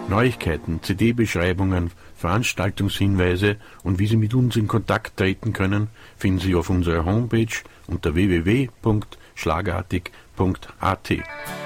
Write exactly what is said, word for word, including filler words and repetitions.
Neuigkeiten, C D-Beschreibungen, Veranstaltungshinweise und wie Sie mit uns in Kontakt treten können, finden Sie auf unserer Homepage unter w w w punkt schlagartig punkt a t.